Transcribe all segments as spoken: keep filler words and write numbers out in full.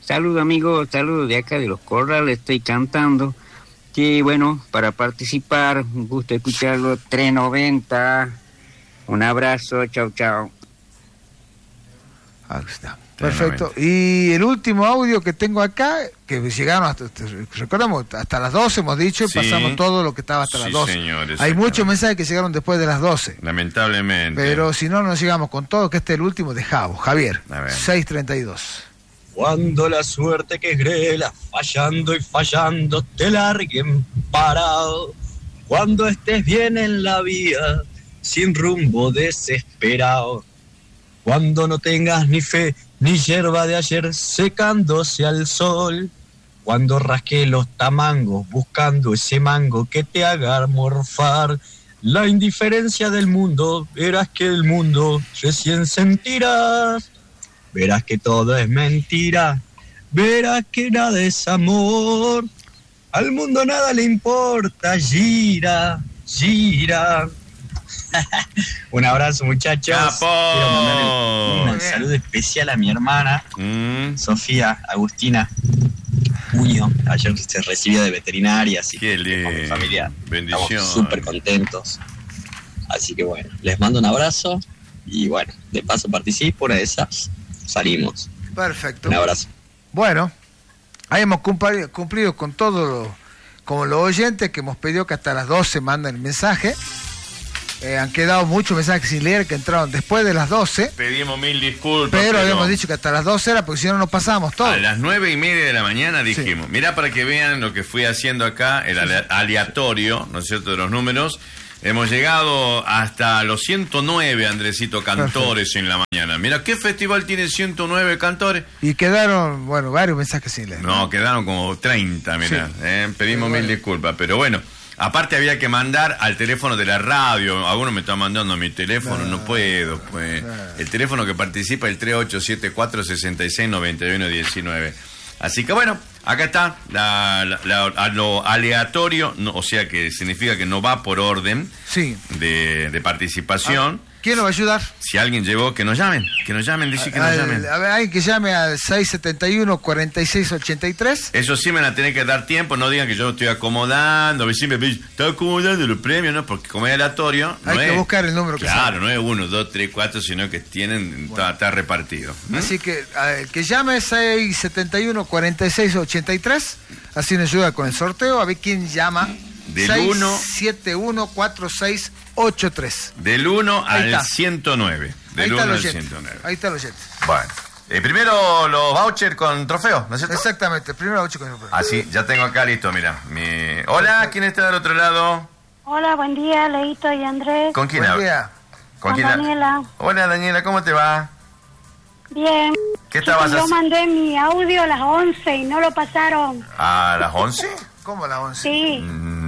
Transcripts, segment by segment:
Saludos amigos, saludos de acá de Los Corrales, estoy cantando. Que bueno, para participar, un gusto escucharlo, tres noventa. Un abrazo, chao, chao. Ahí está. Perfecto. Y el último audio que tengo acá, que llegaron hasta, recordamos, hasta las doce hemos dicho, y sí, pasamos todo lo que estaba hasta sí, las doce. Señores, hay muchos mensajes que llegaron después de las doce. Lamentablemente. Pero si no, nos llegamos con todo, que este es el último de Javo. Javier, seis treinta y dos. Cuando la suerte que es grela, fallando y fallando, te larguen parado. Cuando estés bien en la vía, sin rumbo desesperado. Cuando no tengas ni fe, ni yerba de ayer secándose al sol. Cuando rasqué los tamangos buscando ese mango que te haga morfar. La indiferencia del mundo, verás que el mundo recién sentirás. Verás que todo es mentira, verás que nada es amor. Al mundo nada le importa, gira, gira. Un abrazo, muchachos. ¡Capo! Quiero mandarle un saludo especial a mi hermana, mm. Sofía Agustina Puño. Ayer se recibió de veterinaria, así Qué que con mi familia bendición. Estamos súper contentos. Así que bueno, les mando un abrazo y bueno, de paso participo, una de esas salimos. Perfecto. Un abrazo. Bueno, ahí hemos cumplido, cumplido con todo lo, como los oyentes que hemos pedido que hasta las doce manden el mensaje. Eh, han quedado muchos mensajes sin leer que entraron después de las doce. Pedimos mil disculpas. Pero, pero habíamos dicho que hasta las doce era porque si no nos pasábamos todo. A las nueve y media de la mañana dijimos, sí. Mirá para que vean lo que fui haciendo acá, el sí, aleatorio, ¿no es cierto?, de los números. Hemos llegado hasta los ciento nueve, Andresito, cantores. Perfecto. En la mañana. Mira, ¿qué festival tiene ciento nueve cantores? Y quedaron, bueno, varios mensajes sin leer. No, quedaron como treinta, mira. Sí. Eh, pedimos mil bueno. disculpas, pero bueno. Aparte había que mandar al teléfono de la radio. Algunos me están mandando a mi teléfono, no, no puedo. Pues no. El teléfono que participa es el tres ocho siete cuatro, seis seis nueve uno uno nueve. Así que bueno, acá está la, la, la, lo aleatorio, no, o sea que significa que no va por orden sí. de, de participación. Ah, ¿quién nos va a ayudar? Si alguien llegó, que nos llamen, que nos llamen, decir que nos al, llamen. A ver, alguien que llame al seis siete uno, cuatro seis ocho tres. Eso sí me van a tener que dar tiempo, no digan que yo estoy acomodando, a ver si me dicen, está acomodando los premios, ¿no? Porque como es aleatorio... Hay no que es, buscar el número que Claro, sabe. no es uno, dos, tres, cuatro, sino que tienen, bueno. está, está repartido. ¿Mm? Así que el que llame seis siete uno, cuatro seis ocho tres, así nos ayuda con el sorteo, a ver quién llama. Del seis siete uno, cuatro seis ocho tres. Del uno al ciento nueve. Del uno al ciento nueve. Ahí está el oyente. Bueno. Eh, primero los vouchers con trofeo, ¿no es cierto? Exactamente, primero voucher con trofeo. Ah, sí, ya tengo acá listo, mira. Mi... Hola, ¿quién está del otro lado? Hola, buen día, Leito y Andrés. ¿Con quién habla? Buen día. ¿Con, Con Daniela. Hola, Daniela, ¿cómo te va? Bien. ¿Qué estabas haciendo? Yo haci- mandé mi audio a las once y no lo pasaron. ¿A las once? ¿Cómo a las once? Sí.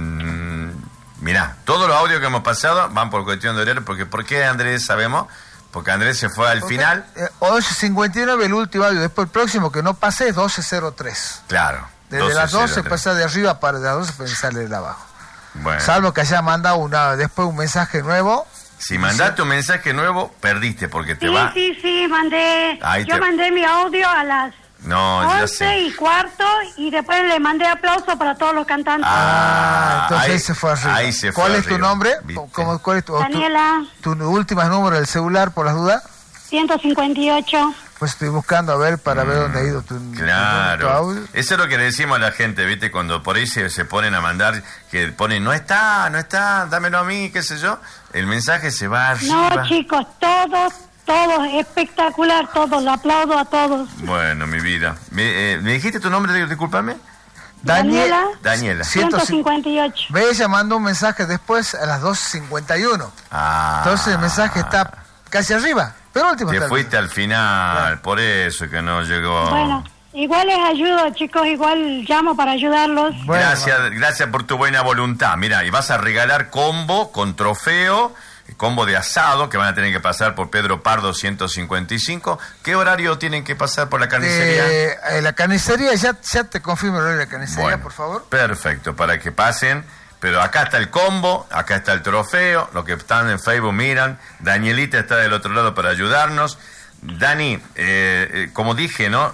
Mm, mirá, todos los audios que hemos pasado van por cuestión de horario, porque ¿por qué Andrés sabemos? Porque Andrés se fue al porque, final. Eh, once cincuenta y nueve el último audio, después el próximo que no pase es doce cero tres. Claro. Desde las doce pasa de arriba para de las doce pues sale de abajo. Bueno. Salvo que haya mandado una, después un mensaje nuevo. Si mandaste un mensaje nuevo, perdiste porque te sí, va... Sí, sí, sí, mandé. Ahí Yo te... mandé mi audio a las no, once y cuarto y después le mandé aplauso para todos los cantantes. Ah, entonces ahí se fue arriba. Ahí se fue ¿Cuál es arriba. tu nombre? ¿Cómo, cuál es tu, Daniela. Tu, tu último número del celular, por las dudas? ciento cincuenta y ocho. Pues estoy buscando a ver para mm, ver dónde ha ido tu, claro. tu audio. Eso es lo que le decimos a la gente, ¿viste? Cuando por ahí se, se ponen a mandar, que ponen, no está, no está, dámelo a mí, qué sé yo. El mensaje se va arriba. No, chicos, todos, todos, espectacular, todos, lo aplaudo a todos. Bueno, mi vida. ¿Me, eh, ¿me dijiste tu nombre? Discúlpame. Daniela. Daniela. ciento cincuenta y ocho. Ve, ella mandó un mensaje después a las doce cincuenta y uno. Ah. Entonces el mensaje está casi arriba. Pero último. Te fuiste al final, claro. Por eso que no llegó. Bueno, igual les ayudo, chicos, igual llamo para ayudarlos. Bueno, gracias, bueno. gracias por tu buena voluntad. Mira, y vas a regalar combo con trofeo, combo de asado, que van a tener que pasar por Pedro Pardo ciento cincuenta y cinco. ¿Qué horario tienen que pasar por la carnicería? Eh, eh, la carnicería, ya, ya te confirmo el horario de la carnicería, bueno, por favor. Perfecto, para que pasen. Pero acá está el combo, acá está el trofeo, los que están en Facebook miran, Danielita está del otro lado para ayudarnos. Dani, eh, eh, como dije, ¿no?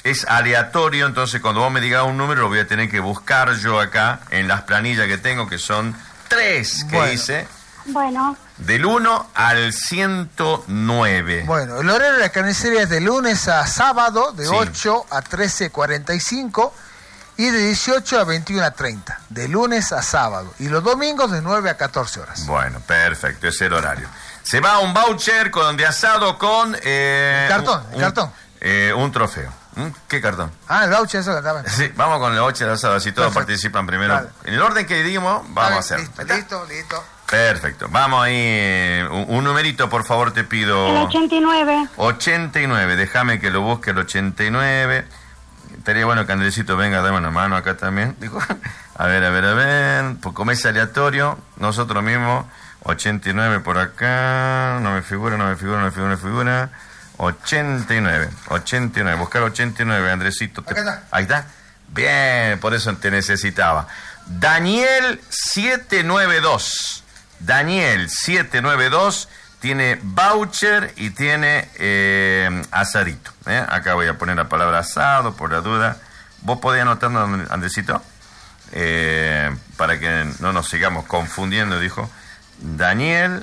es aleatorio, entonces cuando vos me digas un número lo voy a tener que buscar yo acá en las planillas que tengo, que son tres que Bueno. hice. Bueno, Del uno al ciento nueve. Bueno, el horario de la carnicería es de lunes a sábado, de Sí. ocho a trece cuarenta y cinco y de dieciocho a veintiuno treinta. De lunes a sábado. Y los domingos de nueve a catorce horas. Bueno, perfecto, es el horario. Se va un voucher con de asado con... Eh, El cartón, un, el cartón. eh, un trofeo. ¿Mm? ¿Qué cartón? Ah, el voucher, eso que estaba. Sí, vamos con el voucher de asado, así todos Perfecto. participan primero. Vale. En el orden que dimos, vamos a hacer. Listo, ¿Está? listo, listo. Perfecto. Vamos ahí. eh, un, un numerito, por favor, te pido. el ochenta y nueve. ochenta y nueve. Déjame que lo busque el ochenta y nueve. Estaría bueno que Andresito venga a darme una mano acá también. Digo, a ver, a ver, a ver. Pues como es aleatorio, nosotros mismos. ochenta y nueve por acá. No me figura, no me figura, no me figura, no me figura. ochenta y nueve. ochenta y nueve. Buscar ochenta y nueve, Andresito. Te- Acá está. Ahí está. Bien, por eso te necesitaba. Daniel setecientos noventa y dos. Daniel setecientos noventa y dos tiene voucher y tiene eh, asadito. ¿eh? Acá voy a poner la palabra asado por la duda. ¿Vos podés anotarlo, Andresito? Eh, para que no nos sigamos confundiendo, dijo. Daniel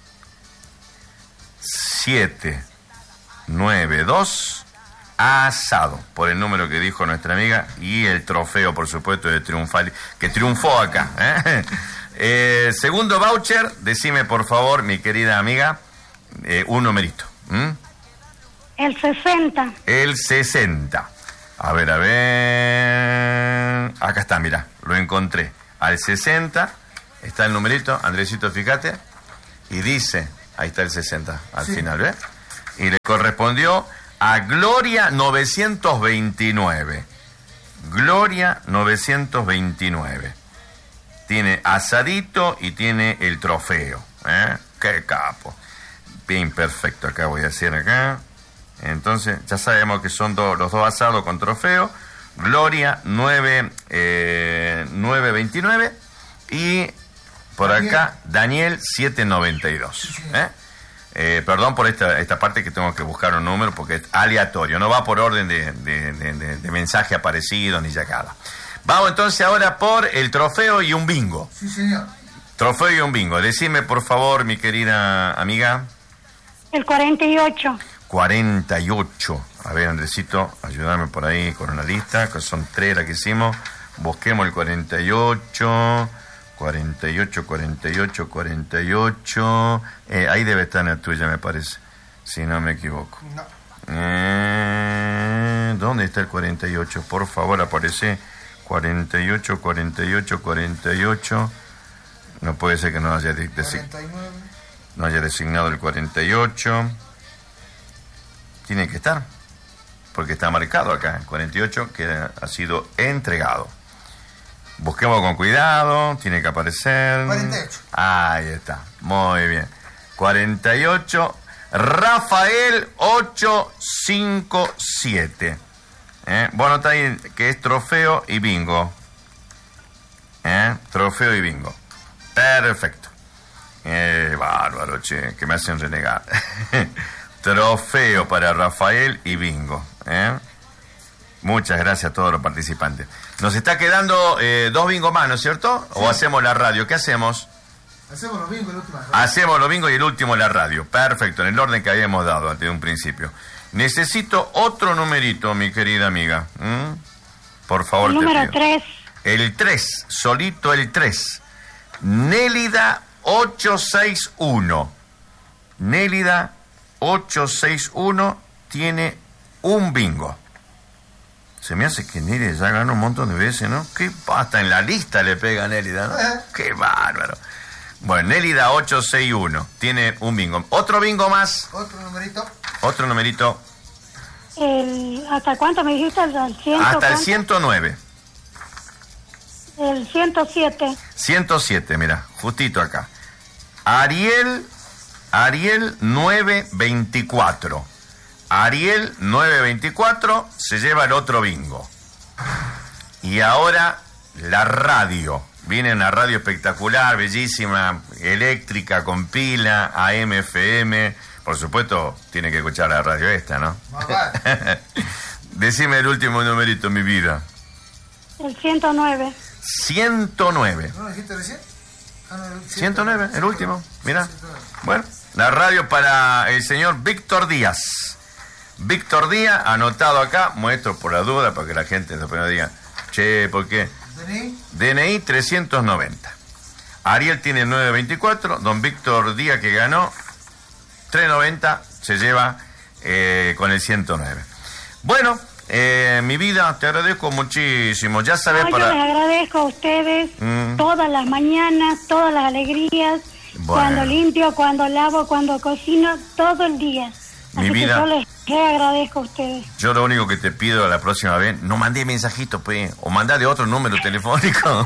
setecientos noventa y dos asado, por el número que dijo nuestra amiga, y el trofeo, por supuesto, de triunfal, que triunfó acá. ¿eh? Eh, segundo voucher, decime por favor, mi querida amiga, eh, un numerito. ¿Mm? El sesenta. El sesenta. A ver, a ver. Acá está, mira, lo encontré. Al sesenta está el numerito, Andresito, fíjate. Y dice, ahí está el sesenta al Sí. final, ¿ves? Y le correspondió a Gloria novecientos veintinueve. Gloria novecientos veintinueve. Tiene asadito y tiene el trofeo. ¿eh? ¡Qué capo! Bien, perfecto. Acá voy a hacer acá. Entonces, ya sabemos que son do, los dos asados con trofeo. Gloria nueve, eh, nueve veintinueve. Y por Daniel. acá, Daniel setecientos noventa y dos. ¿eh? Eh, perdón por esta, esta parte que tengo que buscar un número porque es aleatorio. No va por orden de, de, de, de, de mensaje aparecido ni llegada. Vamos entonces ahora por el trofeo y un bingo. Sí, señor. Trofeo y un bingo. Decime, por favor, mi querida amiga. El cuarenta y ocho. cuarenta y ocho. A ver, Andresito, ayúdame por ahí con una lista, que son tres las que hicimos. Busquemos el cuarenta y ocho. cuarenta y ocho, cuarenta y ocho, cuarenta y ocho. Eh, ahí debe estar la tuya, me parece. Si no me equivoco. No. Eh, ¿Dónde está el cuarenta y ocho? Por favor, aparece. cuarenta y ocho, cuarenta y ocho, cuarenta y ocho. No puede ser que no haya, de- desi- cuarenta y nueve. no haya designado el cuarenta y ocho. Tiene que estar, porque está marcado acá, el cuarenta y ocho, que ha sido entregado. Busquemos con cuidado, tiene que aparecer. cuarenta y ocho. Ahí está, muy bien. cuarenta y ocho, Rafael ochocientos cincuenta y siete. ¿Eh? Vos notá ahí que es trofeo y bingo. ¿Eh? Trofeo y bingo. Perfecto. Eh, bárbaro, che, que me hacen renegar. Trofeo para Rafael y bingo. ¿eh? Muchas gracias a todos los participantes. Nos está quedando eh, dos bingos más, ¿no es cierto? ¿O hacemos la radio? ¿Qué hacemos? Hacemos los bingos en la última. Hacemos los bingos y el último la radio. Perfecto, en el orden que habíamos dado desde un principio. Necesito otro numerito, mi querida amiga. ¿Mm? Por favor, El te número pido. tres. El tres, solito el tres. Nélida ochocientos sesenta y uno. Nélida ochocientos sesenta y uno tiene un bingo. Se me hace que Nélida ya ganó un montón de veces, ¿no? Qué hasta en la lista le pega a Nélida, ¿no? Eh. Qué bárbaro. Bueno, Nélida ochocientos sesenta y uno tiene un bingo. Otro bingo más, Otro numerito. otro numerito, El, ¿Hasta cuánto me dijiste? ¿El ciento hasta el cuánto? ciento nueve. El ciento siete. ciento siete, mira, justito acá. Ariel, Ariel novecientos veinticuatro. Ariel novecientos veinticuatro se lleva el otro bingo. Y ahora la radio. Viene una radio espectacular, bellísima, eléctrica, con pila, A M, F M. Por supuesto, tiene que escuchar la radio esta, ¿no? Más vale. Decime el último numerito, mi vida. El ciento nueve. ciento nueve. ¿No lo dijiste recién? Ah, no, el ciento nueve, el último. Mira. Bueno, la radio para el señor Víctor Díaz. Víctor Díaz, anotado acá, muestro por la duda para que la gente después no diga, che, ¿por qué? D N I. D N I trescientos noventa. Ariel tiene nueve veinticuatro, don Víctor Díaz que ganó trescientos noventa, se lleva eh, con el ciento nueve. Bueno, eh, mi vida, te agradezco muchísimo. Ya sabes Ay, para... Yo les agradezco a ustedes Mm. todas las mañanas, todas las alegrías, Bueno. cuando limpio, cuando lavo, cuando cocino, todo el día. Mi Así vida. que yo les re agradezco a ustedes. Yo lo único que te pido la próxima vez, no mandé mensajito, pues, o mandá de otro número telefónico.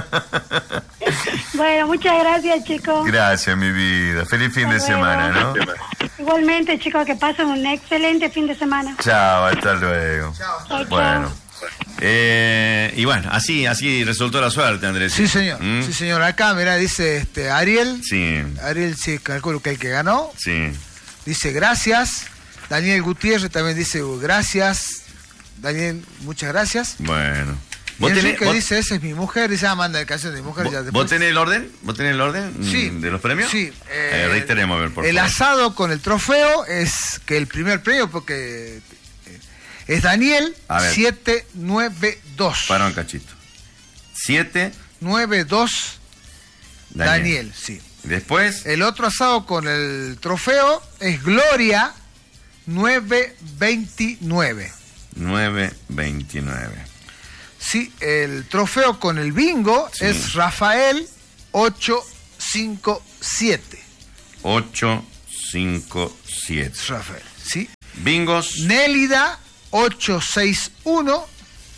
Bueno, muchas gracias, chicos. Gracias, mi vida. Feliz fin de Hasta semana, luego. ¿no? Igualmente, chicos, que pasen un excelente fin de semana. Chao, hasta luego. Chao, chao. Bueno. Eh, y bueno, así así resultó la suerte, Andrés. Sí, señor. ¿Mm? Sí, señor. Acá, mirá, dice este Ariel. Sí, Ariel, sí, calculo que el que ganó. sí. Dice gracias. Daniel Gutiérrez también dice gracias. Daniel, muchas gracias. Bueno. Y ¿Vos tenés, Enrique vos, dice, esa es mi mujer. Dice, ah, manda el canción de mi mujer. vos- Ya vos después. tenés el orden? ¿Vos tenés el orden mm, Sí. de los premios? Sí. Eh, eh, reiteremos, a ver, por el favor. asado con el trofeo es que el primer premio, porque eh, es Daniel A ver. siete nueve dos. Para un cachito. Siete, nueve dos Daniel. Daniel, sí. Después, El otro asado con el trofeo es Gloria nueve veintinueve. nueve veintinueve. Sí, el trofeo con el bingo Sí. es Rafael ocho cinco siete. ocho cinco siete. Rafael, sí. Bingos, Nélida ocho seis uno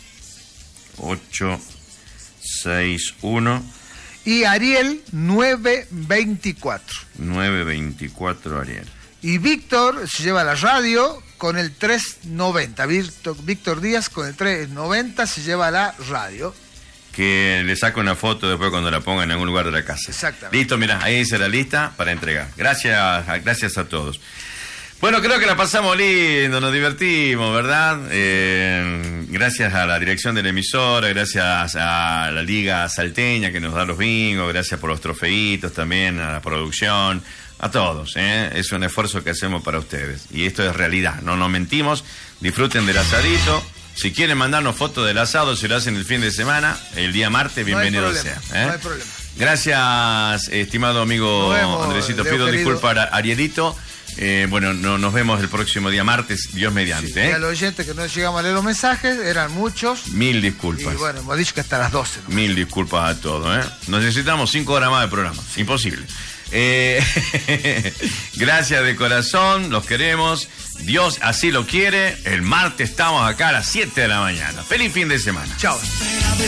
ocho seis uno. y Ariel nueve veinticuatro. nueve veinticuatro, Ariel. Y Víctor se lleva la radio con el tres noventa. Víctor, Víctor Díaz con el tres noventa se lleva la radio. Que le saco una foto después cuando la ponga en algún lugar de la casa. Exactamente. Listo, mira, ahí dice la lista para entregar. Gracias, a- gracias a todos. Bueno, creo que la pasamos lindo, nos divertimos, ¿verdad? Eh, gracias a la dirección de la emisora, gracias a la Liga Salteña que nos da los bingos, gracias por los trofeitos también, a la producción, a todos, ¿eh? Es un esfuerzo que hacemos para ustedes. Y esto es realidad, no nos mentimos. Disfruten del asadito. Si quieren mandarnos fotos del asado, si lo hacen el fin de semana, el día martes, No hay bienvenido problema, sea. ¿eh? no hay problema. Gracias, estimado amigo Nos vemos, Andresito. Leo Pido querido. disculpas a Arielito. Eh, bueno, no, nos vemos el próximo día martes, Dios mediante. Sí, y ¿eh? a los oyentes que no llegamos a leer los mensajes, eran muchos. Mil Y disculpas. bueno, hemos dicho que hasta las doce. ¿no? Mil disculpas a todos. ¿eh? Necesitamos cinco horas más de programa. Imposible. Eh, gracias de corazón, los queremos. Dios así lo quiere. El martes estamos acá a las siete de la mañana. Feliz fin de semana. Chao.